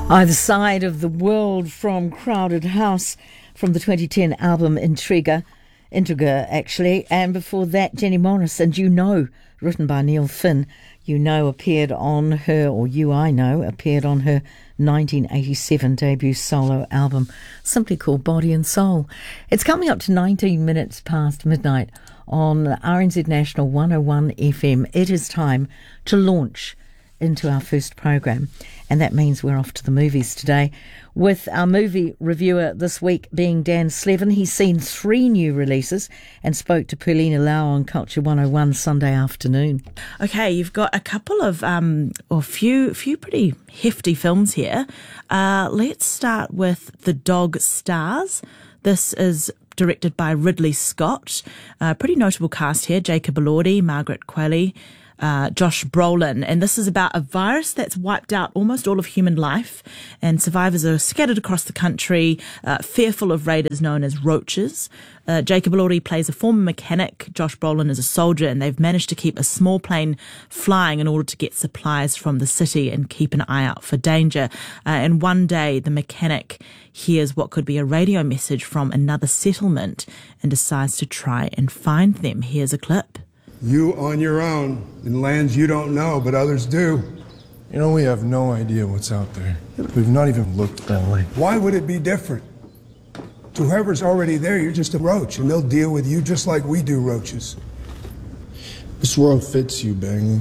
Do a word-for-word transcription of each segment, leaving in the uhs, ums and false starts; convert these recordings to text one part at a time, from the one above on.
Either Side of the World from Crowded House from the twenty ten album Intriga, Intriga actually, and before that Jenny Morris and You Know, written by Neil Finn. You Know appeared on her, or You I Know, appeared on her nineteen eighty-seven debut solo album, simply called Body and Soul. It's coming up to nineteen minutes past midnight on R N Z National one oh one F M. It is time to launch into our first program, and that means we're off to the movies today with our movie reviewer this week being Dan Slevin. He's seen three new releases and spoke to Paulina Lau on Culture one oh one Sunday afternoon. Okay, you've got a couple of um or few few pretty hefty films here. Uh let's start with The Dog Stars. This is directed by Ridley Scott. Uh, pretty notable cast here: Jacob Elordi, Margaret Qualley, Uh, Josh Brolin, and this is about a virus that's wiped out almost all of human life, and survivors are scattered across the country, uh, fearful of raiders known as roaches. Uh, Jacob Elordi plays a former mechanic, Josh Brolin is a soldier, and they've managed to keep a small plane flying in order to get supplies from the city and keep an eye out for danger. Uh, and one day the mechanic hears what could be a radio message from another settlement and decides to try and find them. Here's a clip. You on your own, in lands you don't know, but others do. You know, we have no idea what's out there. We've not even looked that way. Why would it be different? To whoever's already there, you're just a roach, and they'll deal with you just like we do roaches. This world fits you, Bangley.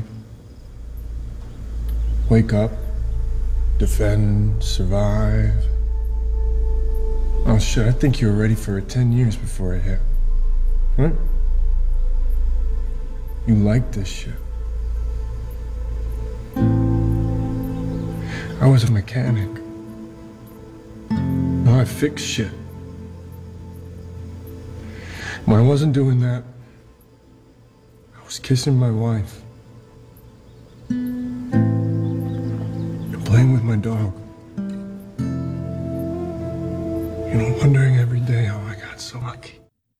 Wake up, defend, survive. Oh shit, I think you were ready for it ten years before it hit. Huh? You like this shit. I was a mechanic. Now I fix shit. When I wasn't doing that, I was kissing my wife and playing with my dog. You know, wondering every day how I got so lucky.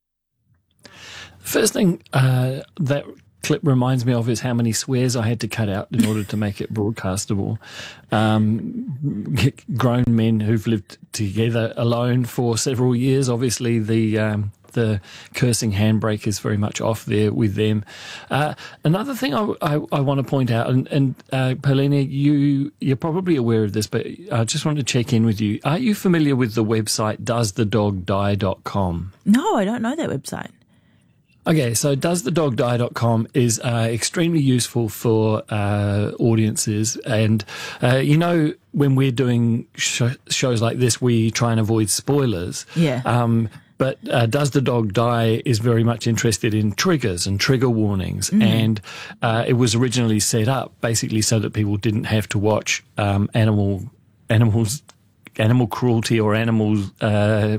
First thing uh, that clip reminds me of is how many swears I had to cut out in order to make it broadcastable. Um, grown men who've lived together alone for several years, obviously the um, the cursing handbrake is very much off there with them. Uh, another thing I, I, I want to point out, and, and uh, Paulina, you, you're probably aware of this, but I just want to check in with you. Are you familiar with the website does the dog die dot com? No, I don't know that website. Okay, so does the dog die dot com is uh, extremely useful for uh, audiences. And, uh, you know, when we're doing sh- shows like this, we try and avoid spoilers. Yeah. Um, but uh, Does the Dog Die is very much interested in triggers and trigger warnings. Mm. And uh, it was originally set up basically so that people didn't have to watch um, animal animals, animal cruelty or animals uh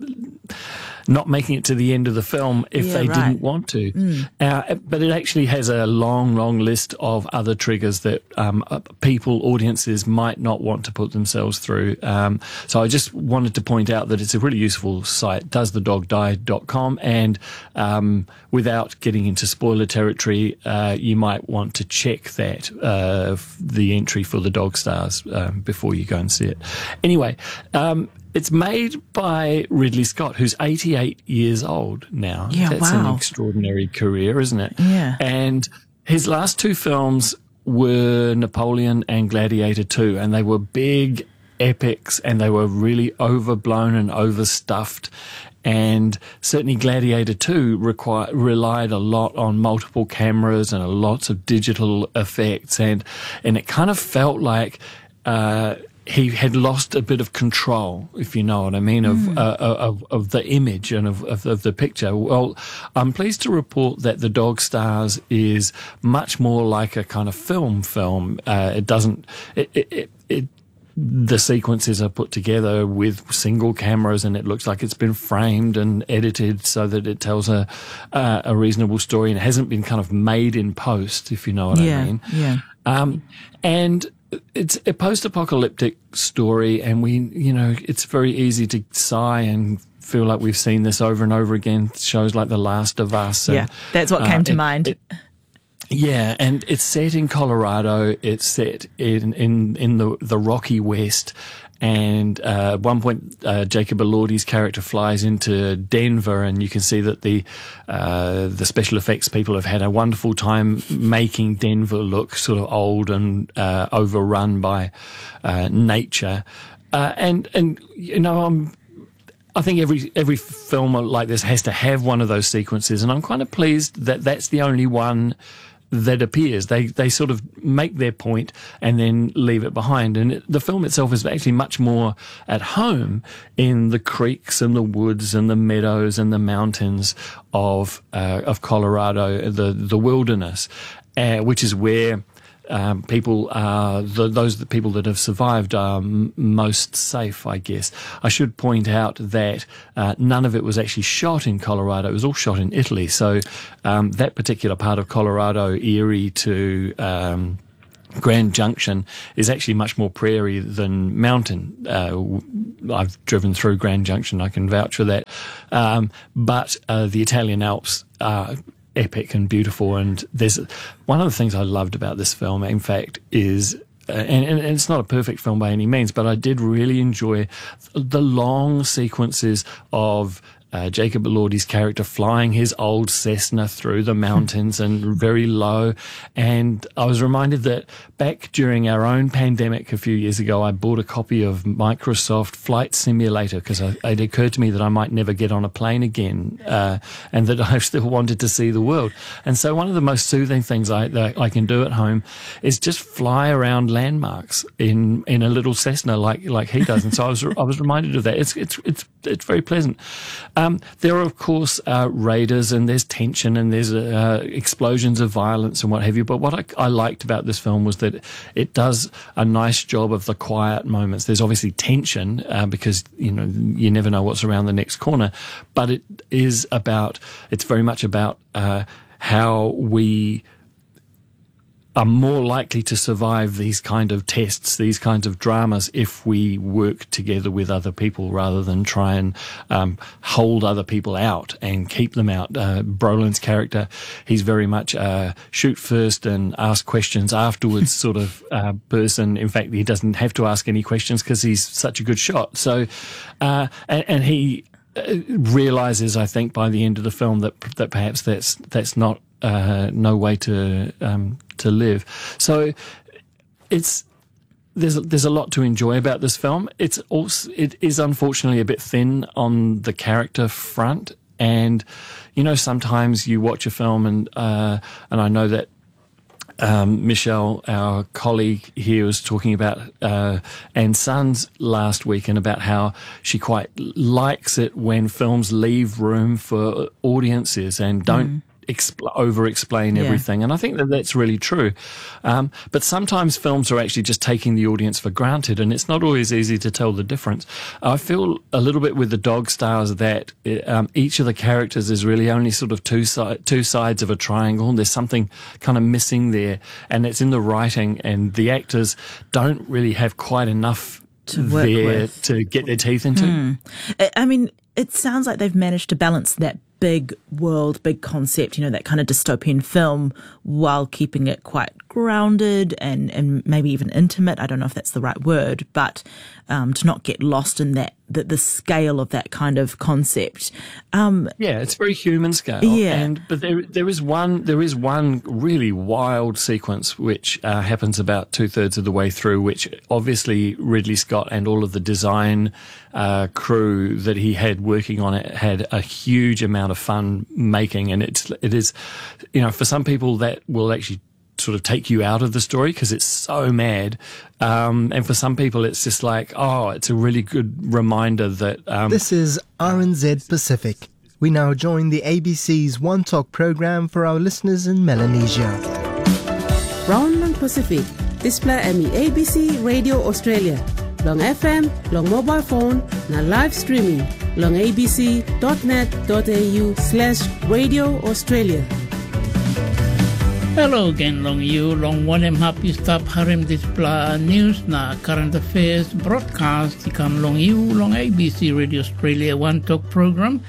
not making it to the end of the film if yeah, they right. didn't want to. Mm. Uh, but it actually has a long, long list of other triggers that um, people, audiences might not want to put themselves through. Um, so I just wanted to point out that it's a really useful site, does the dog die dot com, and um, without getting into spoiler territory, uh, you might want to check that, uh, the entry for The Dog Stars um, before you go and see it. Anyway, um, it's made by Ridley Scott, who's eighty-eight years old now. Yeah, That's wow. an extraordinary career, isn't it? Yeah. And his last two films were Napoleon and Gladiator two, and they were big epics, and they were really overblown and overstuffed. And certainly Gladiator two require, relied a lot on multiple cameras and a lots of digital effects, and and it kind of felt like uh he had lost a bit of control, if you know what I mean, of mm. uh, of, of the image and of, of, of the picture. Well, I'm pleased to report that The Dog Stars is much more like a kind of film film. Uh, it doesn't... It, it, it, it the sequences are put together with single cameras, and it looks like it's been framed and edited so that it tells a uh, a reasonable story, and it hasn't been kind of made in post, if you know what yeah, I mean. Yeah. Um, and it's a post-apocalyptic story, and we, you know, it's very easy to sigh and feel like we've seen this over and over again. Shows like The Last of Us. And, yeah, that's what came uh, to it, mind. It, Yeah, and it's set in Colorado. It's set in in, in the, the Rocky West. And uh, at one point, uh, Jacob Elordi's character flies into Denver, and you can see that the uh, the special effects people have had a wonderful time making Denver look sort of old and uh, overrun by uh, nature. Uh, and and you know, I'm. I think every every film like this has to have one of those sequences, and I'm kind of pleased that that's the only one that appears. They they sort of make their point and then leave it behind. And it, the film itself is actually much more at home in the creeks and the woods and the meadows and the mountains of uh, of Colorado, the the wilderness, uh, which is where Um, people are, the, those the people that have survived are m- most safe, I guess. I should point out that uh, none of it was actually shot in Colorado. It was all shot in Italy. So um, that particular part of Colorado, Erie to um, Grand Junction, is actually much more prairie than mountain. Uh, I've driven through Grand Junction. I can vouch for that. Um, but uh, the Italian Alps are epic and beautiful, and there's one of the things I loved about this film, in fact, is uh, and, and it's not a perfect film by any means, but I did really enjoy the long sequences of Uh, Jacob Elordi's character flying his old Cessna through the mountains and very low. And I was reminded that back during our own pandemic a few years ago, I bought a copy of Microsoft Flight Simulator because it occurred to me that I might never get on a plane again, uh, and that I still wanted to see the world. And so one of the most soothing things I, that I can do at home is just fly around landmarks in, in a little Cessna like, like he does. And so I was, I was reminded of that. It's, it's, it's, it's very pleasant. Um, there are, of course, uh, raiders, and there's tension, and there's uh, explosions of violence and what have you. But what I, I liked about this film was that it does a nice job of the quiet moments. There's obviously tension uh, because, you know, you never know what's around the next corner. But it is about, it's very much about uh, how we are more likely to survive these kind of tests, these kinds of dramas, if we work together with other people rather than try and um, hold other people out and keep them out. Uh, Brolin's character, he's very much a shoot first and ask questions afterwards sort of uh, person. In fact, he doesn't have to ask any questions because he's such a good shot. So, uh, and, and he realizes, I think, by the end of the film that that perhaps that's that's not uh, no way to um, to live. So it's there's there's a lot to enjoy about this film. It's also it is unfortunately a bit thin on the character front, and you know sometimes you watch a film and uh, and I know that. Um, Michelle, our colleague here, was talking about uh, Anne Sons last week and about how she quite likes it when films leave room for audiences and don't mm. expl- over-explain yeah. everything. And I think that that's really true. Um, but sometimes films are actually just taking the audience for granted, and it's not always easy to tell the difference. I feel a little bit with the Dog Stars that it, um, each of the characters is really only sort of two, si- two sides of a triangle. There's something kind of missing there, and it's in the writing, and the actors don't really have quite enough to work there with. to get their teeth into. Hmm. I mean, it sounds like they've managed to balance that big world, big concept, you know, that kind of dystopian film, while keeping it quite grounded and, and maybe even intimate. I don't know if that's the right word, but um, to not get lost in that, the, the scale of that kind of concept. Um, yeah, it's very human scale. Yeah. And, but there, there is one, there is one really wild sequence which uh, happens about two thirds of the way through, which obviously Ridley Scott and all of the design uh, crew that he had working on it had a huge amount of fun making. And it's, it is, you know, for some people that will actually sort of take you out of the story because it's so mad. Um, and for some people, it's just like, oh, it's a really good reminder that... Um, this is R N Z Pacific. We now join the A B C's One Talk program for our listeners in Melanesia. Round ng Pacific, display ami A B C Radio Australia. Long F M, long mobile phone, na live streaming. Long abc.net.au slash Radio Australia. Hello again, long you, long one em happy stop harim display news na current affairs broadcast ikam long you, long A B C Radio Australia One Talk program.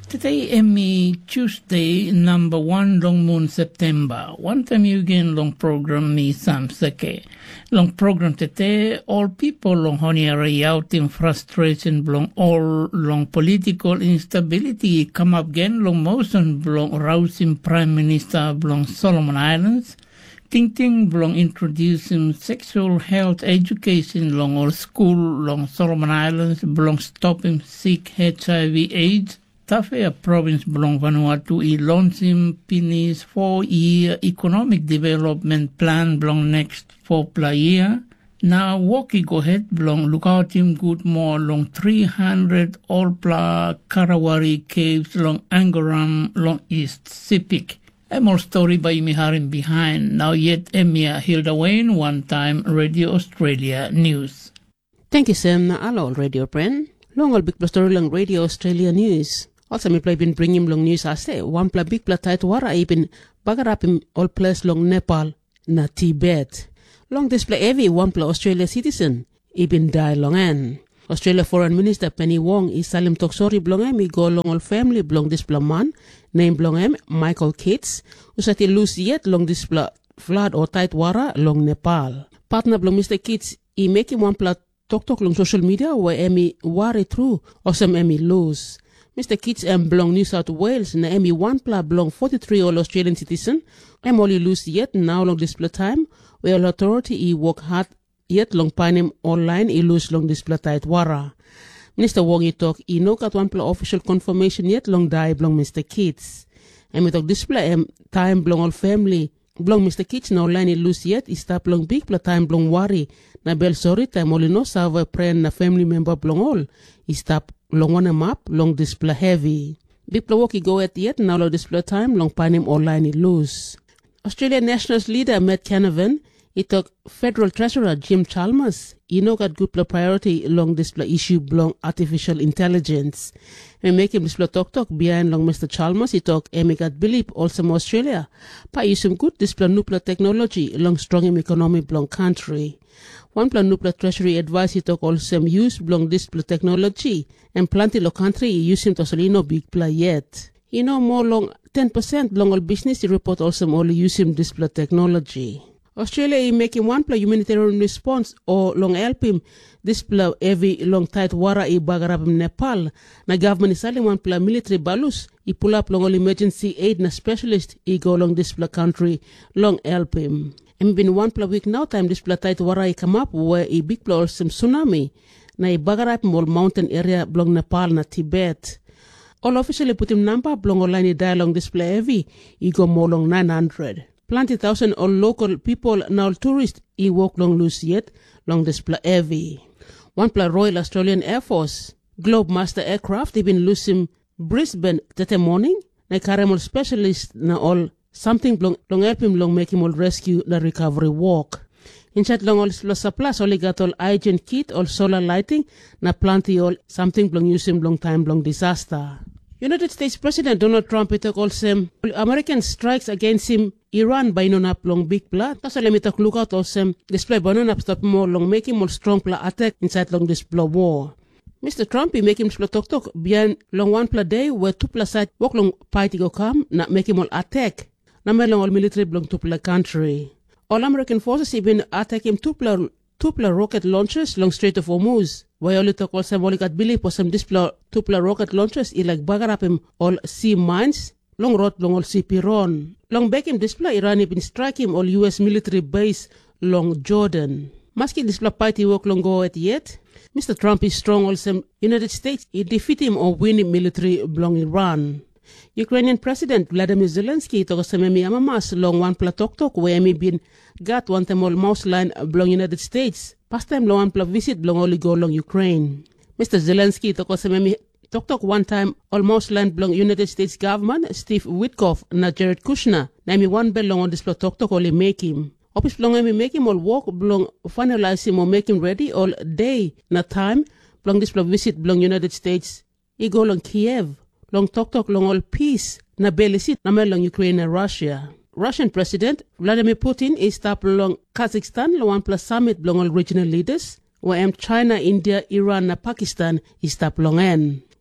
Today, Emmy Tuesday, number one, long moon September. One time you again long program me Sam Seke. Long program today, all people long honey are out in frustration, long all long political instability come up again, long motion, long rousing Prime Minister, long Solomon Islands. Ting Ting long introducing sexual health education, long all school, long Solomon Islands, long stopping sick H I V AIDS. Tafea province belong Vanuatu i launching Pini's four-year economic development plan belong next four year. Now Woki go ahead belong lookout him good more long three hundred all pla Karawari caves long Angoram long East Sipik. A more story by Miharin behind. Now yet Emia Hilda Wayne, one time Radio Australia News. Thank you, Sam. Na alo Radio Bren. Long al big story long Radio Australia News. Also, mi play been bring him long news ase. One pla big pla tight wara ibin bagarapim all place long Nepal na Tibet. Long display every one pla Australia citizen ibin die long an. Australia Foreign Minister Penny Wong is salim toksori blongem i go long all family blong display man name blongem Michael Kitts usati lose yet long display flood or tight wara long Nepal. Partner blong Mister Kitts i make him one pla tok tok long social media where emi worry through or some emi lose. Mister Kitts em belong New South Wales na emi one pla belong forty-three all Australian citizen. Em only lose yet now long display time where all authority I work hard yet long panem online I lose long display tight wara. Minister Wong I talk I no got one pla official confirmation yet long die belong Mister Kitts. Em I talk display em time belong all family belong Mister Kitts na online I lose yet I stop long big pla time belong worry na bel sorry time only no serve friend na family member belong all I stop long one map long display heavy. Big Plawoki go at yet now long display time long panim online I lose. Australian Nationals leader Matt Canavan, he took Federal Treasurer Jim Chalmers, he no got good priority long display issue long artificial intelligence. We make him display talk talk behind long Mister Chalmers, he talk emi got believe also Australia. Pa use some good display nuclear technology long strong economy long country. One plan nuclear treasury advice he took also use belong display technology and plenty lo country use him to solino big play yet. He know more long ten percent long all business he report also only use him display technology. Australia is making one play humanitarian response or long help him display every long tight wara I bagarab Nepal. Na government is selling one play military balus he pull up long all emergency aid na specialist he go long display country long help him. And been one pla week now time display tight wara I come up where a big pla or some tsunami na I bagarap mall mountain area belong Nepal na Tibet. All officially put him number belong online dialogue display heavy I go more long nine hundred. Plenty thousand all local people now tourists I walk long loose yet long display heavy. One pla Royal Australian Air Force Globe Master aircraft they been losing Brisbane that morning na caramel specialist na all something long long help him long make him all rescue the recovery walk. In chat long all supplies only got all hygiene kit all solar lighting na plenty all something long use him long time long disaster. United States President Donald Trump it all same American strikes against him Iran by non up long big pla. That's let me talk look out also display banon up stop more long make him all strong pla attack inside long display war. Mister Trump he make him slow talk talk beyond long one pla day where two pla side walk long party go come na make him all attack. Na long all military belong to pla country. All American forces have been attacking two pla two pla rocket launchers long Strait of Hormuz. Why only talk all some only got believe for some display two pla rocket launchers he like bagarap him all sea mines long road long all sea piron. Long back him display Iran been strike him all U S military base long Jordan. Maski display party work long go at yet. Mister Trump is strong also United States he defeat him or win him military belong Iran. Ukrainian President Vladimir Zelensky took some emi amamas long one pla tok tok where emi been got one time all mouse line belong United States. Past time long one pla visit belong only go long Ukraine. Mister Zelensky took some emi tok tok one time all mouse line belong United States government Steve Witkoff na Jared Kushner. Na emi one bell long on this pla tok tok only make him. Opis belong emi make him all walk belong finalize him or make him ready all day na time belong this pla visit belong United States. He go long Kiev. Long talk talk long all peace na belisit na long Ukraine and Russia. Russian President Vladimir Putin is stop long Kazakhstan long one plus summit long all regional leaders where China, India, Iran na Pakistan is stop long en.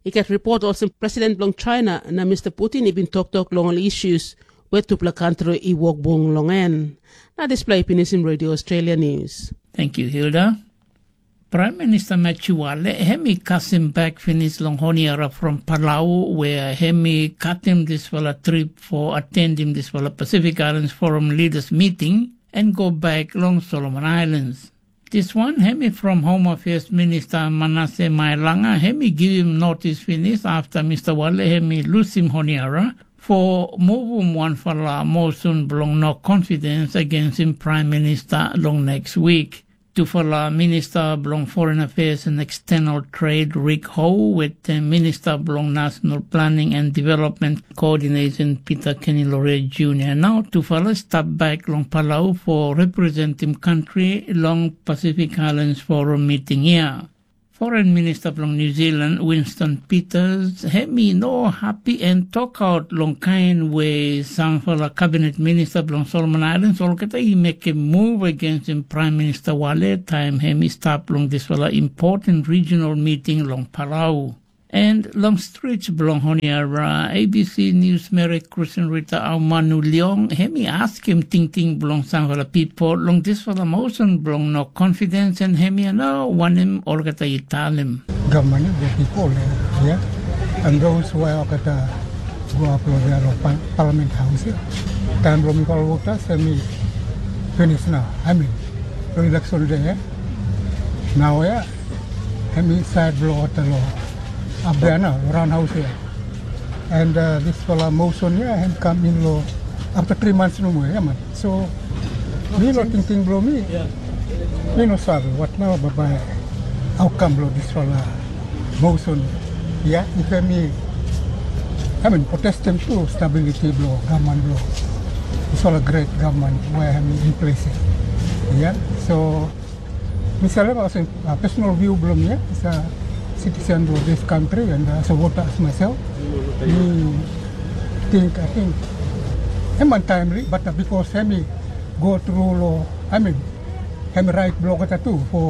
He can report also President long China na Mister Putin ibin talk-talk long all issues where to pla country i walk bong long en. Na display Pinisim Radio Australia News. Thank you, Hilda. Prime Minister Matthew Wale, hemi kasim back finish long honiara from Palau, where hemi cut him this for a trip for attending this for a Pacific Islands Forum leaders meeting and go back long Solomon Islands. This one, hemi from Home Affairs Minister Manasseh Mailanga, hemi give him notice finish after Mister Wale hemi lose him honiara for move one for la motion belong no confidence against him Prime Minister long next week. To follow Minister belong Foreign Affairs and External Trade Rick Ho with the Minister belong National Planning and Development Coordination Peter Kenny Laureate Junior Now to follow step back long Palau for representing country long Pacific Islands Forum meeting here. Foreign Minister from New Zealand, Winston Peters, had me no happy and talk out long kind way some for the Cabinet Minister from Solomon Islands, or that he make a move against him Prime Minister Wale, time he me stop long this for important regional meeting long Palau. And long stretch belong honiara A B C News Mary Christian Rita Aumanu Leong hemi ask him ting ting belong some for the people long this for the motion belong no confidence and hemi no one him or kata italim. Government the people yeah and those who are kata go up to their Parliament House yeah. Time belum kalau vote semi finish now. I mean election day yeah. Now yeah hemi side blow the law. Up there now, around house here. And uh, this fellow motion here, him come in low after three months no more, yeah man. So, me no thinking blow me. Me no sorry, what now, but by outcome blow this fellow motion. Yeah, if I me, I mean, protest them too, stability blow, government blow. It's all a great government where I'm in place. Yeah, so, misalnya also uh, personal view belum ya, bisa citizen of this country and as a voter as myself, we think, I think, I'm untimely, but because I go through law, I mean, I'm right block at too for,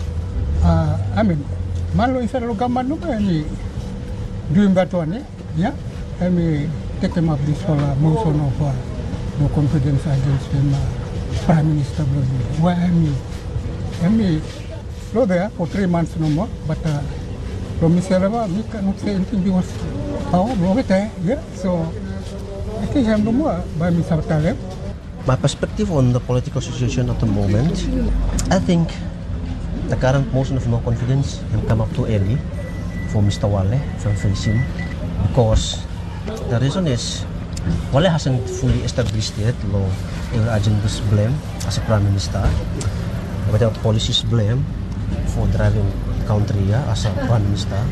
uh, I mean, malo isa lo gaman no ba ni doing that one, yeah, I mean, take him up this whole uh, motion of uh, no confidence against him, uh, Prime Minister Brazil. Why I mean, I mean, go there for three months no more, but uh, from Mister Lava, we cannot say anything because how long it is, yeah. So I think I'm no more by Mister Taleb. My perspective on the political situation at the moment, I think the current motion of no confidence has come up too early for Mister Wale from facing because the reason is Wale hasn't fully established yet law agenda's blame as a Prime Minister without policies blame for driving country yeah, as a Prime Minister.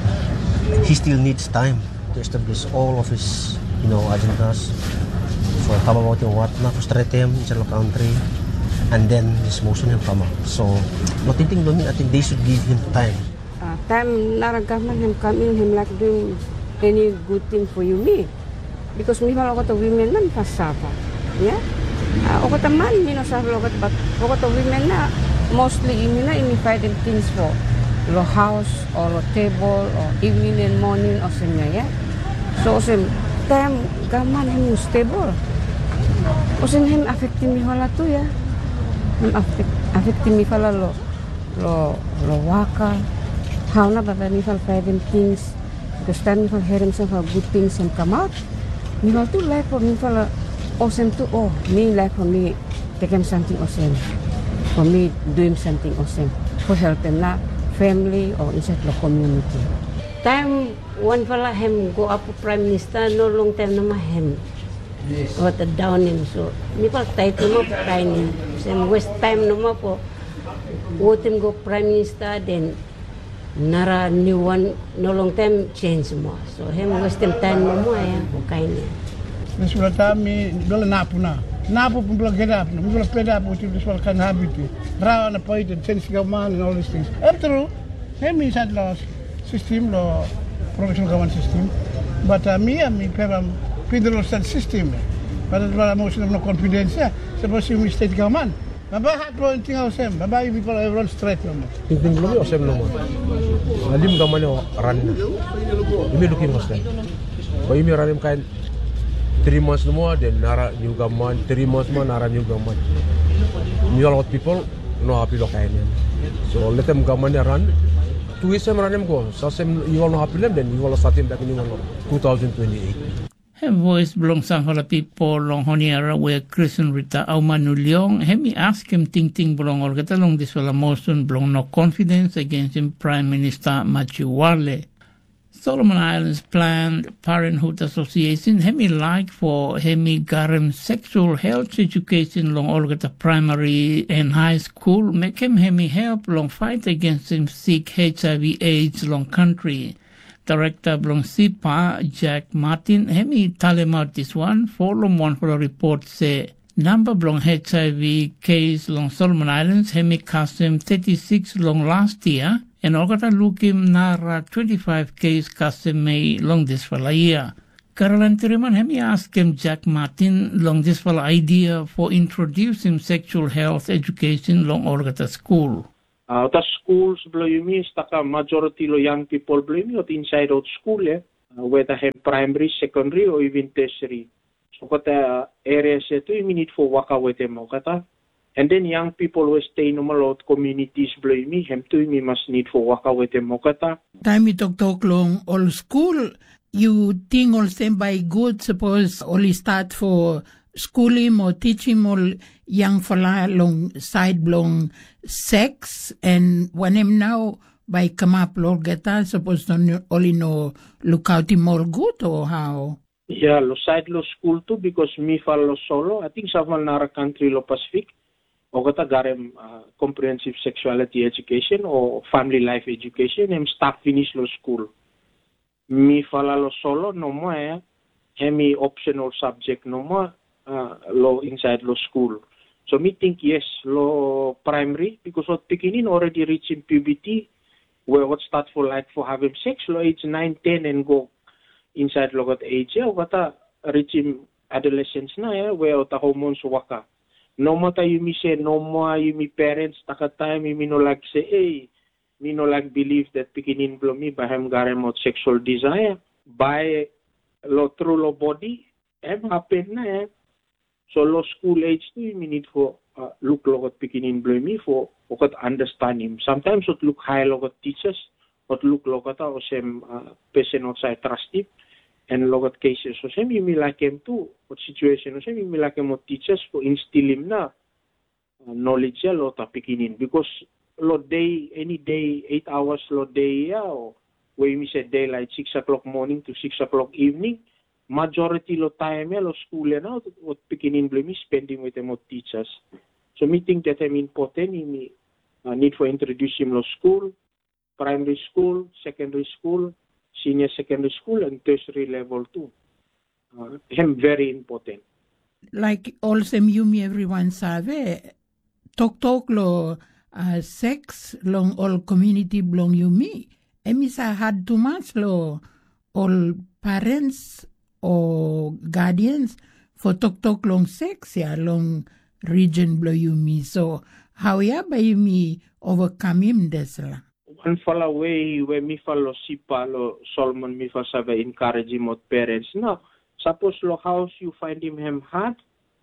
He still needs time to establish all of his you know agendas for come about what not frustrate him in the country and then this motion will come up. So not thinking doing I think they should give him time. Uh, time Nara government him come in him like doing any good thing for you me because me kalau kata women nan pasapa yeah uh, kata man me no sa lo kata kata women na mostly ini na ini fighting things for lo house or lo table or evening and morning or something yeah so sem time gaman him stable o sem him affecting me wala tu ya him affect affecting me wala lo lo lo waka how na ba me wala fighting things because time me wala hearing some good things and come out me wala tu like for me wala o sem tu oh me like for me taking something o sem for me doing something o sem for help and na family or inside the community. Time one fella him go up Prime Minister no long time nama him. Yes. What a down him so. Ni pa tight mo tiny. Same waste time nama po. What him go Prime Minister then nara new one no long time change mo. So him waste time mo ya kind. This will time me dole na puna. Na po pun belum get up. Me belum peda po this will can habit. Raw na point and change government and all these things. After all, him is at loss system law professional government system. But uh, me and me have federal state system. But it's a motion of no confidence. Yeah. Suppose you state government. Baba hat lo ting out sem. Baba you people everyone straight mo. Ting ting lo sem lo mo. Alim gaman yo ranin. Imi looking mo sem. Ko imi ranin kain three months no more then nara new gaman three months more nara new gaman. New a lot of people no happy lo kain. So let them gaman run. Two years sem ranin ko. So sem you all no happy them then you all start him back in twenty twenty-eight. Her voice belongs some for the people long honiera where Christian Rita Aumanu Leong. Hemi ask him ting ting belong or get along this well motion belong no confidence against him Prime Minister Machu Wale. Solomon Islands Planned Parenthood Association Hemi like for Hemi Garam sexual health education long all get primary and high school make him Hemi help long fight against him seek H I V AIDS long country. Director Blong Sipa, Jack Martin, hemi tell out this one, follow one for a report say, number Blong H I V case long Solomon Islands, hemi custom thirty-six long last year, and Ogata Lukim Nara twenty-five case custom May long this for a year. Caroline Tiriman, hemi ask him Jack Martin long this for idea for introducing sexual health education long Ogata school. Uh, the schools blame staka majority lo young people blame out inside out school eh, uh, whether have primary, secondary or even tertiary. So kata areas ito you need for waka with them kata. And then young people will stay normal out communities blame me hem too me must need for waka with them kata. Time you talk talk long all school you think all same by good suppose only start for schooling or teaching all young fella long side long sex and when him now by come up Lord get that supposed to only know look out him all good or how? Yeah, lo side lo school too because me follow solo. I think some nara country lo Pacific o kata garem uh, comprehensive sexuality education or family life education him start finish lo school. Me follow lo solo no more eh. Hemi optional subject no more. Uh, law inside law school. So me think yes, law primary because what beginning already reaching puberty where what start for like for having sex law age nine, ten and go inside law at age yeah, what a reaching adolescence na yeah, where the hormones waka. No matter you me say no more you me parents taka time you me no like say hey me no like believe that beginning blow me by him garem out sexual desire by law through law body em happen na yeah. So law school age too, you need for uh, look look at beginning blame me for look at understand him. Sometimes what look high look at teachers, what look look at or same uh, person outside trust him, and look at cases. So same you me like him too. What situation? So same you me like him what teachers for instill him na uh, knowledge ya lot at beginning because lot day any day eight hours lot day yeah or where you say daylight six o'clock morning to six o'clock evening. Majority lo time lo school na what beginning blame spending with them with teachers. So me think that I'm important me uh, need for introduce him lo school, primary school, secondary school, senior secondary school and tertiary level too. Uh, him very important. Like also you me everyone sabe talk talk lo uh, sex long all community belong you me. Emisa had too much lo all parents or guardians for talk talk long sex yeah long region blow you me so how ya by you me overcome him this la one fall away where me follow sipa lo Solomon me for save encourage him with parents no suppose lo house you find him him hard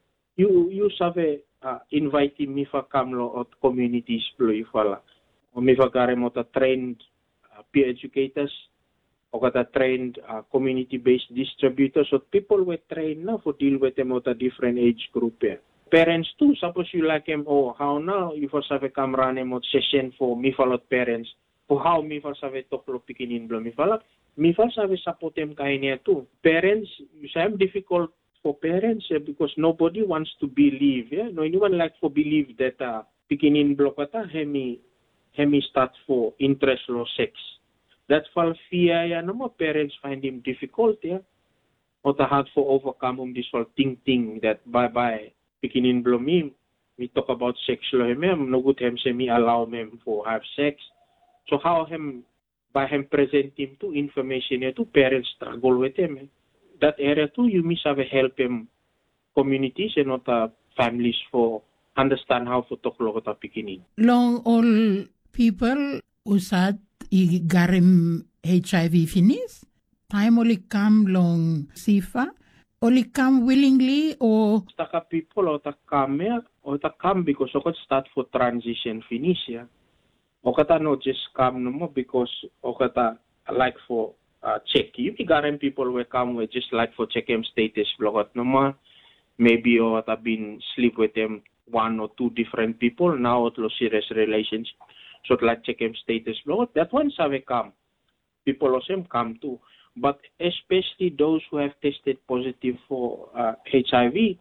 you you save uh, invite him me for come lo at communities blow you follow or me for gare mo ta trained uh, peer educators or got a trained uh, community-based distributors, so people were trained now for deal with them at a different age group. Yeah. Parents too, suppose you like them, oh, how now you first have a camera and a session for me follow parents, for how me first have a talk lo picking in blow me follow, me first have a support them kind too. Parents, you say I'm difficult for parents yeah, because nobody wants to believe, yeah, no anyone like for believe that uh, picking in blow kata hemi hemi start for interest or sex. That's for fear, yeah, no more parents find him difficult, yeah. Or the hard for overcome him this whole thing thing that bye bye beginning blow me. We talk about sexual him, no good him say me allow him for have sex. So how him by him present him to information yeah, to parents struggle with him. Eh? That area too you miss have help him communities and not uh, families for understand how to talk lo kota pikini. Long all people usat i garim H I V finis? Time only come long sifa? Only come willingly or? Taka people o ta come o ta come because o start for transition finish ya. O kata no just come no more because o kata like for uh, check. You garim people will come with just like for check them status blogot no more. Maybe o ta been sleep with them one or two different people now it lo serious relationship. So like check them status blogot that one have come. People of them come too. But especially those who have tested positive for uh, H I V,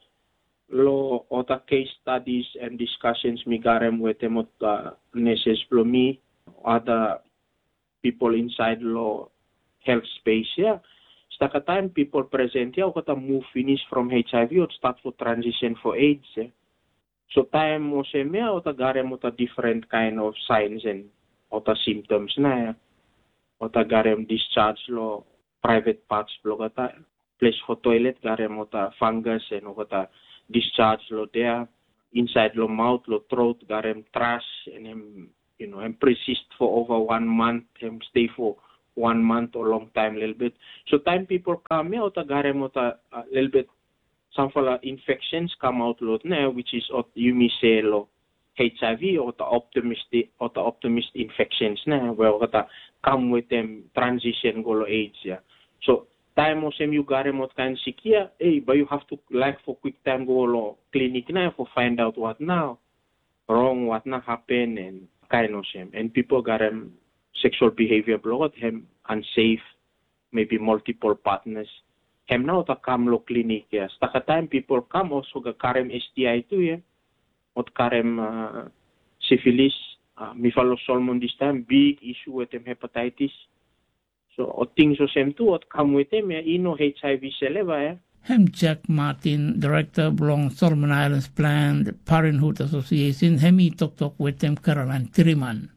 lo other case studies and discussions mi garem with them at uh, Neses Blomi, other people inside lo health space yeah. Staka time people present yeah, kota move finish from H I V or start for transition for AIDS. Yeah. So time mo semia ota garem ota different kind of signs and ota symptoms na yeah. Ota garem discharge lo private parts lo kata place for toilet garem ota fungus and kata discharge lo there inside lo mouth lo throat garem trash and him you know and persist for over one month him stay for one month or long time little bit so time people come here ota garem ota a little bit some fala infections come out lo na which is ot you may say lo H I V or the optimistic or the optimist infections na well kata come with them transition go AIDS yeah. So time mo sem you gare mo kan sikia eh but you have to like for quick time go lo clinic na for find out what now wrong what na happen and kind of same and people got um, sexual behavior block him unsafe maybe multiple partners him now ta come lo clinic yeah. Staka time people come also ga karem S T I too yeah. Ot karem uh, syphilis, uh, mifalo solmon this time, big issue with them hepatitis. So, ot things o sem too, ot come with them, yeah, ino H I V seleva, yeah. Hem Jack Martin, Director belong Solomon Islands Planned Parenthood Association, hemi talk talk with them Caroline Tiriman.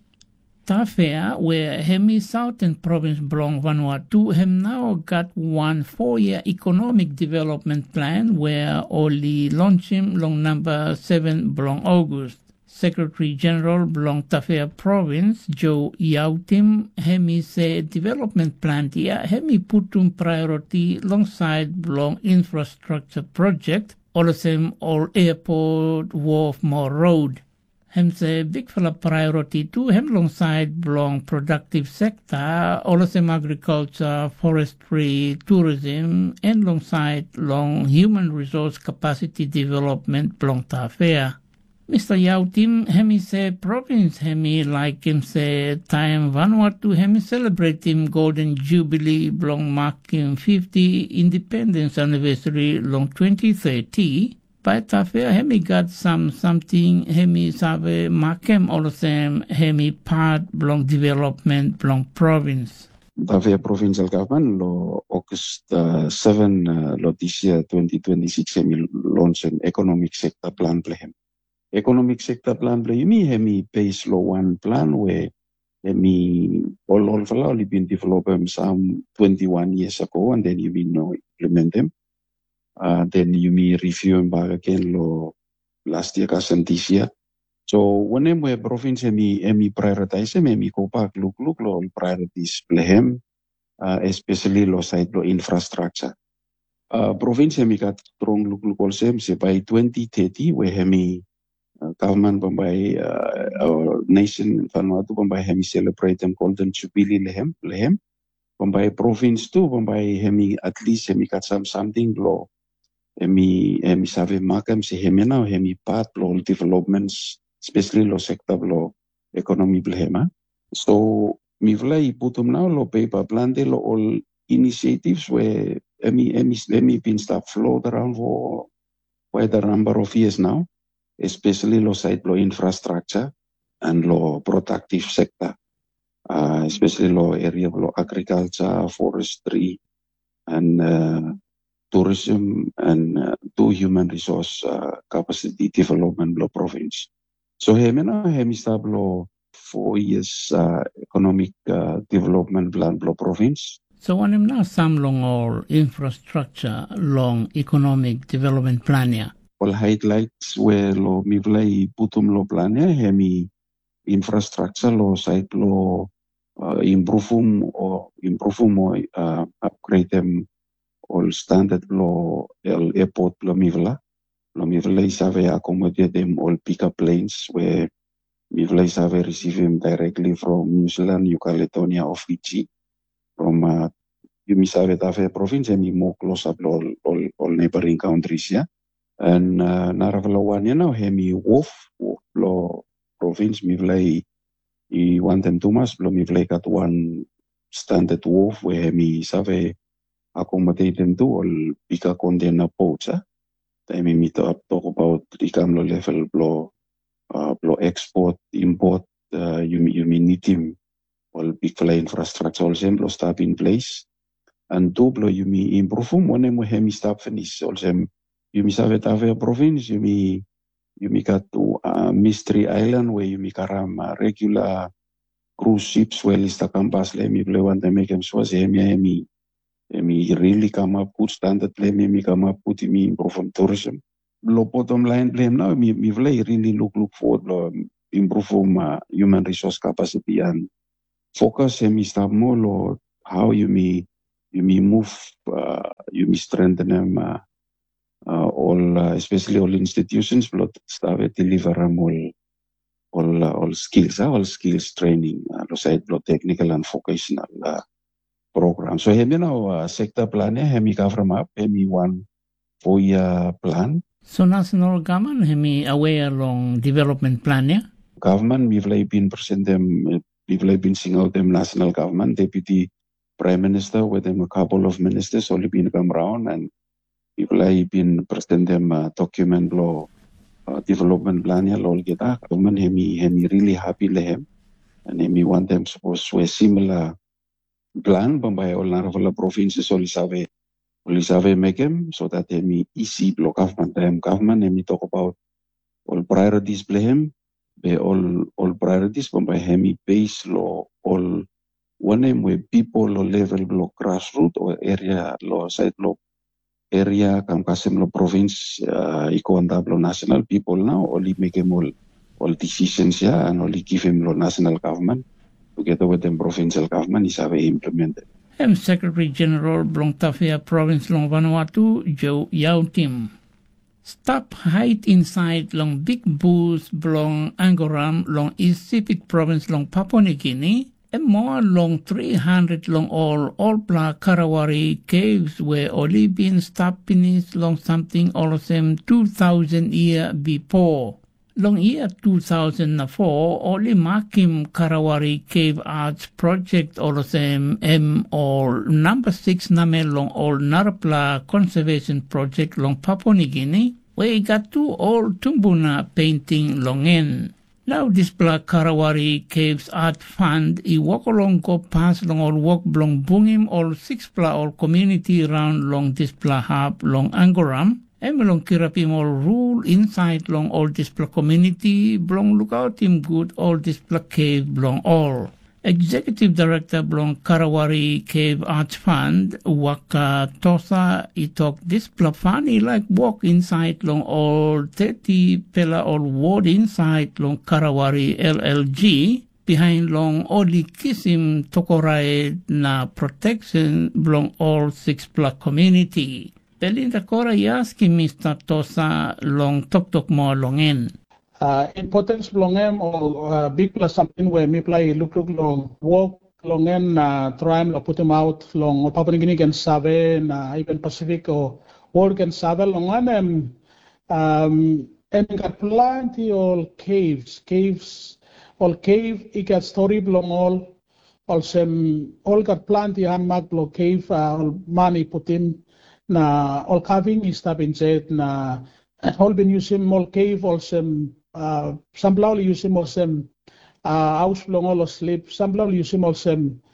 Tafea, where hemi Southern Province belong Vanuatu, hem now got one four-year economic development plan where only launch him long number seven belong August. Secretary General belong Tafea Province, Joe Yautim, hemi say development plan here, hemi putum priority alongside belong infrastructure project, all the same all airport, wharf, more road. Hem say big fella priority too, hem alongside belong productive sector, all the same agriculture, forestry, tourism, and alongside long human resource capacity development belong Tafea. Mister Yautim, hemi say province, hemi like him say time Vanuatu, hemi celebrate him golden jubilee belong marking fifty independence anniversary long twenty thirty. By Tafea, hemi got some something, hemi sabe makem all the same, hemi part belong development belong province. Tafea provincial government lo August uh, seven uh, lo this year twenty twenty-six hemi launch an economic sector plan plehem. Economic sector plan plehemi hemi base lo one plan where hemi all all fala only been developed um, some twenty-one years ago and then you mean no implement them. Uh, then you may review them back again lo last year and this year. So when we province emi emi prioritize them, emi go back look look lo priorities plehem, uh, especially lo side lo infrastructure. Uh, province emi got strong look look also say by twenty thirty we hemi uh, government by uh, our nation Vanuatu by hemi celebrate them golden jubilee lehem lehem. By province too by hemi at least hemi got some something lo. Hemi hemi save makam si hemi na hemi part lo developments especially lo sector lo economy blema so mi vlai putum now lo paper plan de lo all initiatives where hemi hemi hemi been start float around for quite a number of years now especially lo side lo infrastructure and lo productive sector uh, especially lo area lo agriculture forestry and uh, tourism and uh, to human resource uh, capacity development below province. So hemena hemi stablo four years uh, economic uh, development plan below province. So when I'm now some long all infrastructure long economic development plan here. all highlights where lo mi vlei putum lo plania hemi infrastructure lo site lo uh, improvum o improvum o uh, upgrade them all standard lo el airport lo mi vla lo mi vlei save accommodate them all pickup planes where mi vlei save receive them directly from New Zealand, New Caledonia or Fiji from uh, you save tave province mi more close up all, all, all neighboring countries yeah and uh, naravlawan you know hemi wolf lo province mi vlei I want them too much lo mi vlei kat one standard wolf where mi save accommodate them to all bigger container boats eh? They may meet up talk about the camlo level blow uh, blow export import uh, you you need him all big fly infrastructure all same blow start in place and two blow you me improve one mo hemi start finish all same you me save tave province you me you me got to uh, Mystery Island where you me karam uh, regular cruise ships well is the campus le me play one they make them so hemi hemi hemi really come up good standard le me come up put me improve from tourism lo bottom line blame now me me really really look look forward lo improve from uh, human resource capacity and focus hemi start more lo how you me you me move uh, you me strengthen them uh, uh, all uh, especially all institutions blood start deliver all all uh, all skills uh, all skills training uh, lo side blood technical and vocational uh, program so hemi now uh, sector plan ya hemi cover map hemi one four year plan so national government hemi aware along development plan ya government we've like been present them we've like been sing out them national government deputy prime minister with them a couple of ministers only been come around and we've like been present them uh, document law uh, development plan ya lol kita government hemi hemi really happy lehem and hemi want them supposed to a similar plan by all narvala provinces only save only save make them so that hemi easy block government them government hemi talk about all priorities blame be all all priorities by hemi base law all one name where people or level block grassroots or area law side law area kam kasem lo province uh, iko andab lo national people now only make them all all decisions yeah and only give him lo national government together with the provincial government is have implemented. I'm Secretary General Blong Tafea Province Long Vanuatu, Joe Yautim. Stop height inside Long Big Booth Blong Angoram Long East Sipit Province Long Papua New Guinea and more long three hundred long all all black Karawari caves where only been stopped beneath long something all of them two thousand year before. Long year two thousand four, only Makim Karawari Cave Arts Project all of them M or number six Namel long old Narapla Conservation Project long Papua New Guinea, where he got two old Tumbuna painting long end. Now this black Karawari Caves Art Fund, he walk along go past long or walk long bungim all six pla all community around long this pla hub long Angoram. Emelong kirapim all rule inside long all this pla community, blong look out him good all this pla cave blong all. Executive Director blong Karawari Cave Arts Fund, Waka Tosa, he talk this pla funny like walk inside long all thirty pela all ward inside long Karawari L L G, behind long only kisim tokorai na protection blong all six pla community. Belinda Cora yaski Mister Tosa long tok tok mo long en. Uh, importance long em or uh, big plus something where me play look look long walk long en uh, try and put them out long Papua New Guinea and Save na even Pacific or world and Save long en um um and got plenty all caves caves all cave it got story long all also all got plenty handmark long cave uh, all money put in na all carving is tabin said na all been using all cave also uh some blau using also uh house long all sleep some blau using also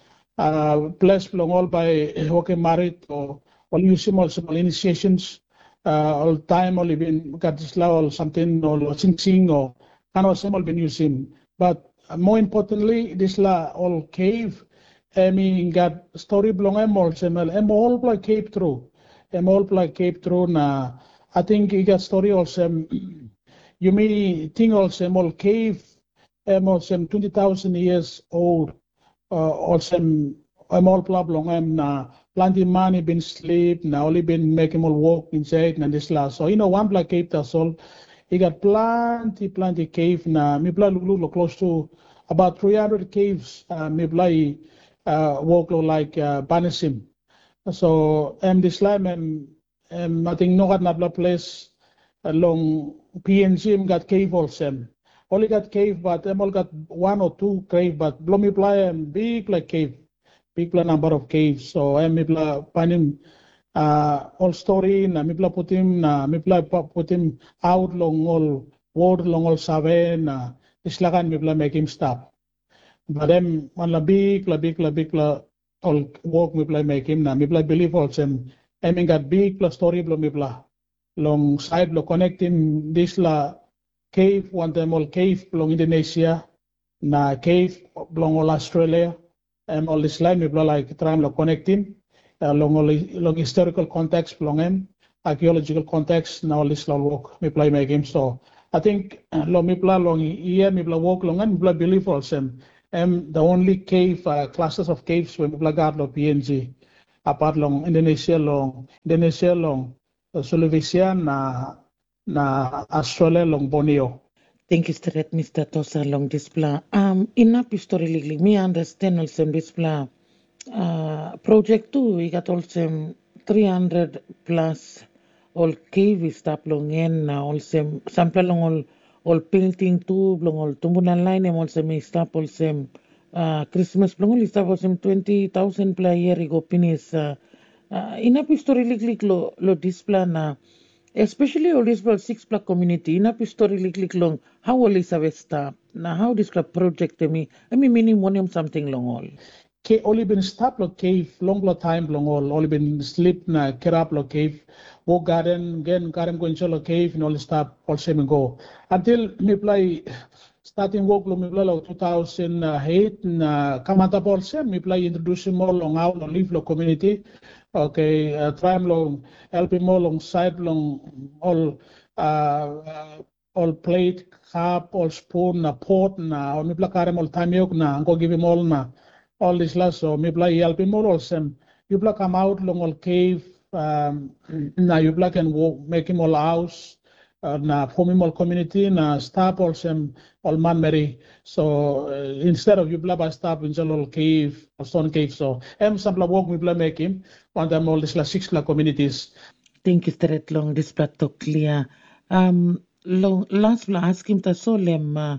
uh place long all by working married or all using also initiations uh all time all been got this law or something or sing sing or kind of all been using but more importantly this la all cave I mean got story belong em also em all like cave through em all like cave through na I think he got story also. Um, you may think also more cave, um, also twenty thousand years old. Uh, also, I'm all problem. I'm na plenty money been sleep. Now only been making more walk inside and this last. So you know one black cave that's all. He got plenty, plenty cave na. Me play look close to about three hundred caves. Uh, me play uh, walk like uh, Banisim. So um, this time um, um, I think no got another place along P N G got cave also. Only got cave, but them all got one or two cave, but Blomi play um, big like cave, big like number of caves. So um, me play panim uh, all story na me play put him na me play put him out long all word long all seven na islakan me play make him stop. But them one la big la big la big la all work me play make him na me play believe also. I mean got big la story blow me play long side lo connecting this la cave one time all cave belong Indonesia na cave belong all Australia and all this line me play like try lo connecting uh, long all long historical context belong him archaeological context now all this lo work me play make him. So I think uh, lo me play long here me play work long and me play believe also. Um, the only cave uh, clusters of caves when people got lo P N G apart long Indonesia long Indonesia long uh, Sulawesi na na Australia long Borneo. Thank you, Stret, Mister Tosa long display. Um, enough historically, me understand also display uh, project too. We got also three hundred plus all cave stuff long in also sample long all. all painting too, belong all tumbunan line, and also may stop also uh, Christmas, belong all stop also twenty thousand per year ago, finish. Uh, uh, enough historically lo, lo display na, especially all this well six black community, enough historically long, how all is a stop, na how this project me, I mean, meaning one something long all. Ke only been stop lo cave, long lo time long all, only been sleep na kerap lo cave. Walk garden, again, garden go into the cave and all stop all same go. Until me play starting work lo me play lo two thousand eight na kamata all same me play introduce more long out long live lo community. Okay, uh, try long help him more long side long all uh, uh, all plate, cup, all spoon, na pot na or me play karem all time yok na go give him all na all this last so me play help him more all same. You play come out long all cave. Um, now you black and walk, make him all house, uh, na form him all community, na stop all some all man Mary. So uh, instead of you black by stop in all cave or stone cave. So em some walk we black make him one time all this like six like communities. Thank you, Stret long this plateau clear. Um, long last bla ask him to solem. Uh,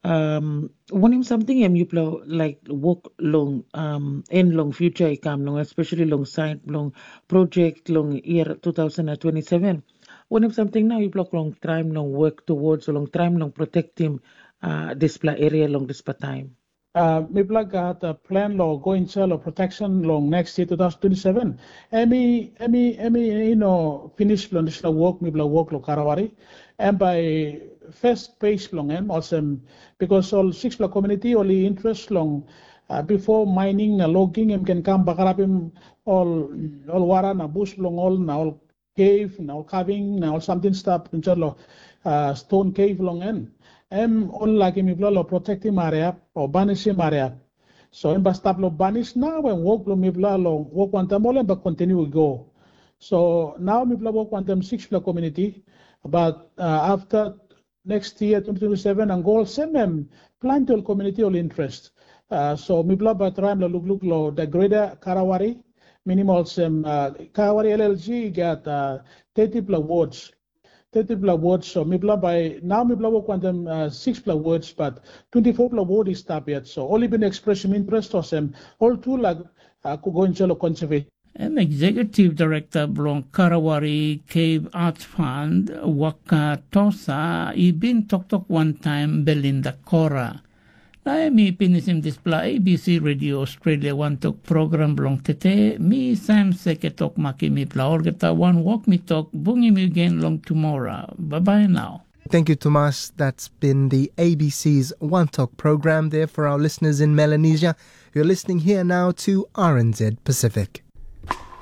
um want him something em you play like walk long um in long future come long especially long side long project long year two thousand twenty-seven want him something now you block long time long work towards long time long protect him uh display area long display time uh me black got a plan law going sell protection long next year two thousand twenty-seven emi emi emi you know finish long this work me black work lo karawari and by first page long em also because all six block community only interest long uh, before mining uh, logging em can come back up him all all wara na bush long all na all cave na all carving na all something stuff in uh, stone cave long en em all like him lo protect him area or banish him area so em stop lo banish now and walk lo me lo walk one time all but continue to go so now me walk one time six block community but uh, after next year, twenty twenty-seven, and goal same plan to community all interest. Uh, so me blah but try look look low the greater Karawari minimal some uh, Karawari L L G got uh, thirty plus words, thirty plus words. So me blah by now me blah work on them uh, six plus words, but twenty-four plus word is stop yet. So only been expression interest or some all two like uh, could go into conservation. I'm Executive Director belong Karawari Cave Arts Fund, Waka Tosa, I been talk talk one time Belinda Cora. I mi pinisim display A B C Radio Australia one talk program belong tete, mi Sam Seke talk maki mi pla orgeta one walk me talk, bungi mi again long tomorrow. Bye bye now. Thank you, Tomas. That's been the A B C's One Talk program there for our listeners in Melanesia. You're listening here now to R N Z Pacific.